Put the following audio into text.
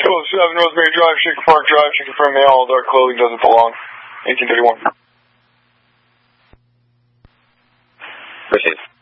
207 Rosemary Drive, Shaker Park Drive. She confirmed mail. All dark clothing doesn't belong. 1831. Appreciate it.